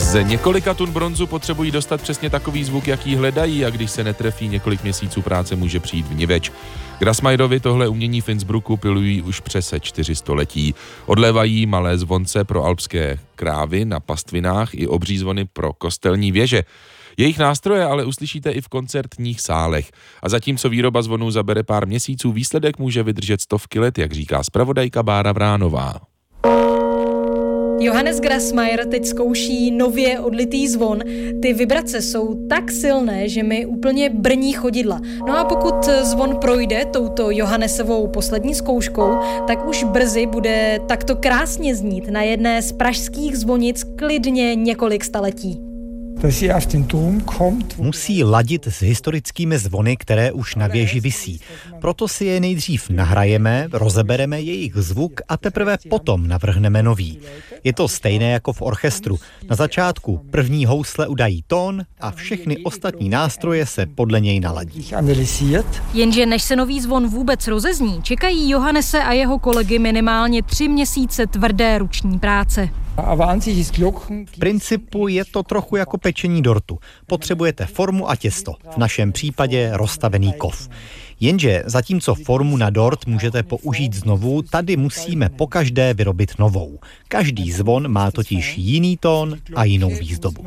Z několika tun bronzu potřebují dostat přesně takový zvuk, jaký hledají, a když se netrefí, několik měsíců práce může přijít vniveč. Grassmayerovi tohle umění v Innsbrucku pilují už přes 4 století. Odlévají malé zvonce pro alpské krávy na pastvinách i obří zvony pro kostelní věže. Jejich nástroje ale uslyšíte i v koncertních sálech. A zatímco výroba zvonů zabere pár měsíců, výsledek může vydržet stovky let, jak říká zpravodajka Bára Vránová. Johannes Grassmayer teď zkouší nově odlitý zvon. Ty vibrace jsou tak silné, že mi úplně brní chodidla. No a pokud zvon projde touto Johannesovou poslední zkouškou, tak už brzy bude takto krásně znít na jedné z pražských zvonic klidně několik staletí. Musí ladit s historickými zvony, které už na věži visí. Proto si je nejdřív nahrajeme, rozebereme jejich zvuk a teprve potom navrhneme nový. Je to stejné jako v orchestru. Na začátku první housle udají tón a všechny ostatní nástroje se podle něj naladí. Jenže než se nový zvon vůbec rozezní, čekají Johannese a jeho kolegy minimálně 3 měsíce tvrdé ruční práce. V principu je to trochu jako pečení dortu. Potřebujete formu a těsto, v našem případě rozstavený kov. Jenže zatímco formu na dort můžete použít znovu, tady musíme pokaždé vyrobit novou. Každý zvon má totiž jiný tón a jinou výzdobu.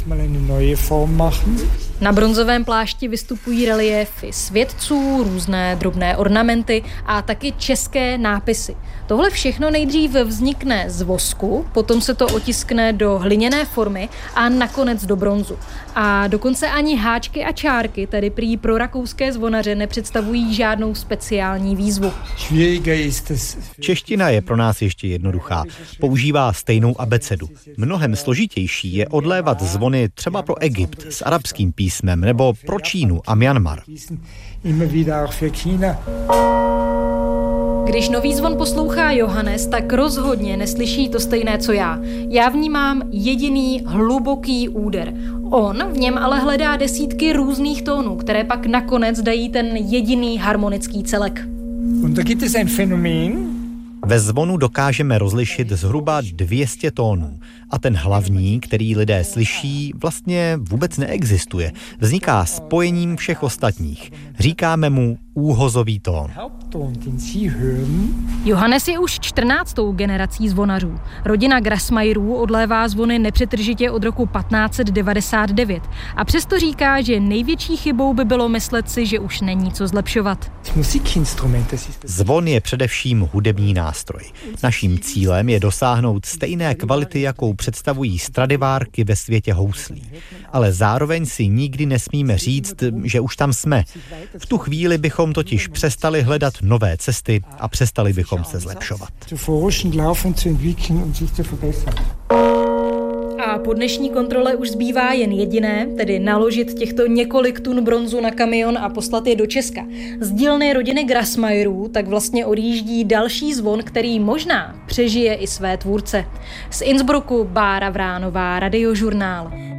Na bronzovém plášti vystupují reliéfy světců, různé drobné ornamenty a taky české nápisy. Tohle všechno nejdřív vznikne z vosku, potom se to otiskne do hliněné formy a nakonec do bronzu. A dokonce ani háčky a čárky, tedy prý pro rakouské zvonaře, nepředstavují žádnou speciální výzvu. Čeština je pro nás ještě jednoduchá. Používá stejnou abecedu. Mnohem složitější je odlévat zvony třeba pro Egypt s arabským písmem nebo pro Čínu a Myanmar. Když nový zvon poslouchá Johannes, tak rozhodně neslyší to stejné, co já. Já vnímám jediný hluboký úder. On v něm ale hledá desítky různých tónů, které pak nakonec dají ten jediný harmonický celek. Ve zvonu dokážeme rozlišit zhruba 200 tónů. A ten hlavní, který lidé slyší, vlastně vůbec neexistuje. Vzniká spojením všech ostatních. Říkáme mu úhozový tón. Johannes je už 14. generací zvonařů. Rodina Grassmayerů odlévá zvony nepřetržitě od roku 1599 a přesto říká, že největší chybou by bylo myslet si, že už není co zlepšovat. Zvon je především hudební nástroj. Naším cílem je dosáhnout stejné kvality, jakou představují Stradivárky ve světě houslí. Ale zároveň si nikdy nesmíme říct, že už tam jsme. V tu chvíli bychom totiž přestali hledat nové cesty a přestali bychom se zlepšovat. A po dnešní kontrole už zbývá jen jediné, tedy naložit těchto několik tun bronzu na kamion a poslat je do Česka. Z dílny rodiny Grassmayerů tak vlastně odjíždí další zvon, který možná přežije i své tvůrce. Z Innsbrucku Bára Vránová, Radiožurnál.